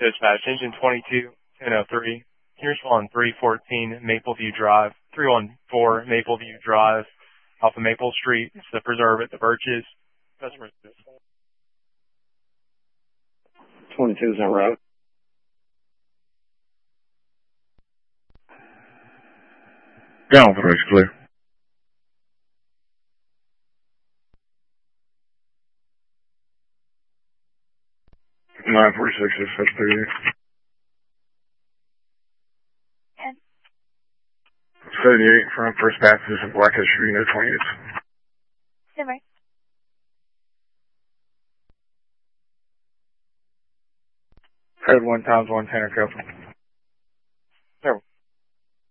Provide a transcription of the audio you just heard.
Dispatch, engine 22, 1003. Here's on 314 Mapleview Drive, 314 Mapleview Drive, off of Maple Street. It's the Preserve at the Birches. Customer 22's en route. Down for race clear. 946 is 38. 78 front, first pass is in black SUV, no 28s. Simmer. Code 1 times 1 Tanner Couple.